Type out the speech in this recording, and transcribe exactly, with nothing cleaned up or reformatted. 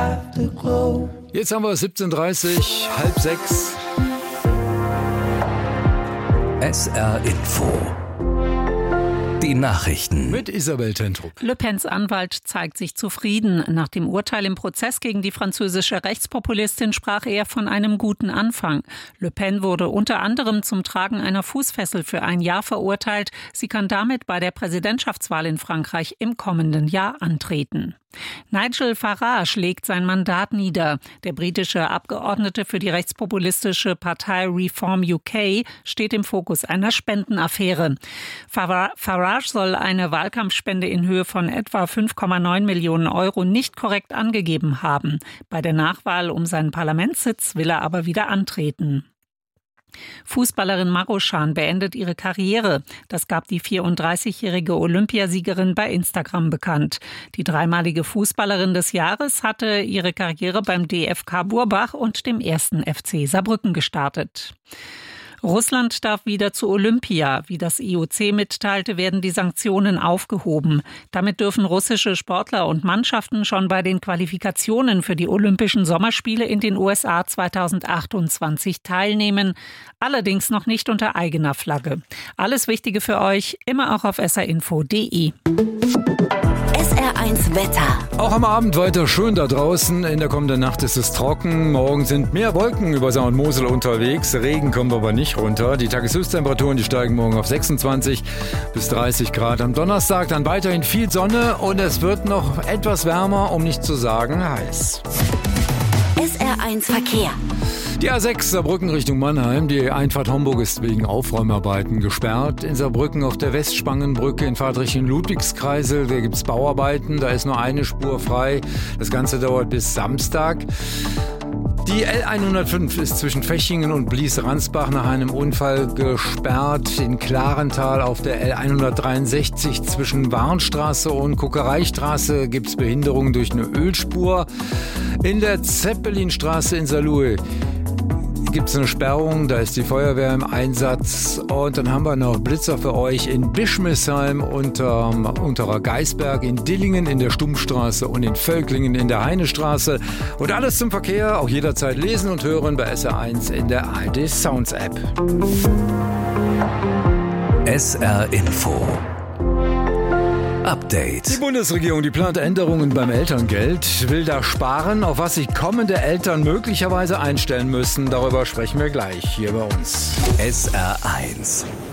afterglow. Jetzt haben wir siebzehn Uhr dreißig, halb sechs. S R Info. Die Nachrichten. Mit Isabel Tentrup. Le Pens Anwalt zeigt sich zufrieden. Nach dem Urteil im Prozess gegen die französische Rechtspopulistin sprach er von einem guten Anfang. Le Pen wurde unter anderem zum Tragen einer Fußfessel für ein Jahr verurteilt. Sie kann damit bei der Präsidentschaftswahl in Frankreich im kommenden Jahr antreten. Nigel Farage legt sein Mandat nieder. Der britische Abgeordnete für die rechtspopulistische Partei Reform U K steht im Fokus einer Spendenaffäre. Farage soll eine Wahlkampfspende in Höhe von etwa fünf Komma neun Millionen Euro nicht korrekt angegeben haben. Bei der Nachwahl um seinen Parlamentssitz will er aber wieder antreten. Fußballerin Marozsan beendet ihre Karriere. Das gab die vierunddreißigjährige Olympiasiegerin bei Instagram bekannt. Die dreimalige Fußballerin des Jahres hatte ihre Karriere beim D F K Burbach und dem ersten F C Saarbrücken gestartet. Russland darf wieder zu Olympia. Wie das I O C mitteilte, werden die Sanktionen aufgehoben. Damit dürfen russische Sportler und Mannschaften schon bei den Qualifikationen für die Olympischen Sommerspiele in den U S A zweitausendachtundzwanzig teilnehmen. Allerdings noch nicht unter eigener Flagge. Alles Wichtige für euch, immer auch auf s r info punkt d e. S R eins Wetter. Auch am Abend weiter schön da draußen. In der kommenden Nacht ist es trocken. Morgen sind mehr Wolken über Saar und Mosel unterwegs. Regen kommen wir aber nicht runter. Die Tageshöchsttemperaturen, die steigen morgen auf sechsundzwanzig bis dreißig Grad. Am Donnerstag dann weiterhin viel Sonne und es wird noch etwas wärmer, um nicht zu sagen heiß. S R eins Verkehr. Die A sechs Saarbrücken Richtung Mannheim. Die Einfahrt Homburg ist wegen Aufräumarbeiten gesperrt. In Saarbrücken auf der Westspangenbrücke in Fahrtrichtung Ludwigskreisel, da gibt es Bauarbeiten. Da ist nur eine Spur frei. Das Ganze dauert bis Samstag. Die L hundertfünf ist zwischen Fechingen und Blies-Ransbach nach einem Unfall gesperrt. In Klarental auf der L hundertdreiundsechzig zwischen Warnstraße und Kuckereistraße gibt es Behinderungen durch eine Ölspur. In der Zeppelinstraße in Saarlouis gibt es eine Sperrung, da ist die Feuerwehr im Einsatz. Und dann haben wir noch Blitzer für euch in Bischmisheim, unter, unterer Geisberg, in Dillingen in der Stumpfstraße und in Völklingen in der Heinestraße. Und alles zum Verkehr, auch jederzeit lesen und hören bei S R eins in der A R D Sounds App. S R Info. Update. Die Bundesregierung, die plant Änderungen beim Elterngeld, will da sparen, auf was sich kommende Eltern möglicherweise einstellen müssen. Darüber sprechen wir gleich hier bei uns. S R eins.